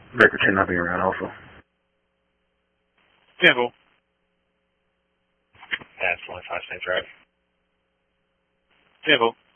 Record 10 not being around also. Temple. That's 25 Saint Drive. Temple.